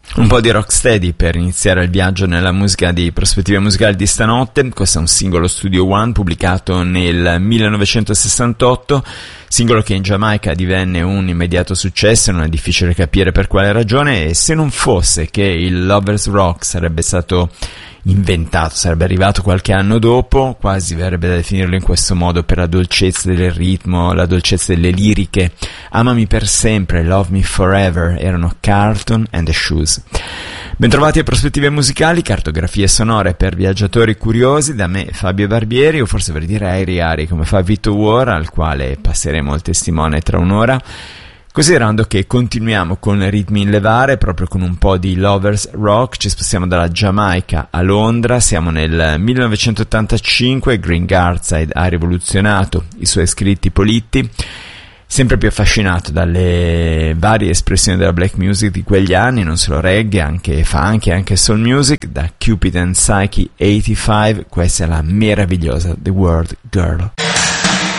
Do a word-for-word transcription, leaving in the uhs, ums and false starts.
Un po' di rocksteady per iniziare il viaggio nella musica di Prospettive Musicali di stanotte. Questo è un singolo Studio One pubblicato nel millenovecentosessantotto, singolo che in Giamaica divenne un immediato successo, non è difficile capire per quale ragione, e se non fosse che il Lovers Rock sarebbe stato inventato, sarebbe arrivato qualche anno dopo, quasi verrebbe da definirlo in questo modo per la dolcezza del ritmo, la dolcezza delle liriche. Amami per sempre, Love Me Forever erano Carlton and the Shoes. Bentrovati a Prospettive Musicali, cartografie sonore per viaggiatori curiosi, da me Fabio Barbieri, o forse per dire Airi Ari come fa Vito War, al quale passeremo il testimone tra un'ora. Considerando che continuiamo con ritmi in levare, proprio con un po' di Lovers Rock, ci spostiamo dalla Giamaica a Londra, siamo nel millenovecentottantacinque, Green Gartside ha rivoluzionato i suoi scritti politti, sempre più affascinato dalle varie espressioni della black music di quegli anni, non solo reggae, anche funky, anche soul music. Da Cupid and Psyche ottantacinque, questa è la meravigliosa The World Girl.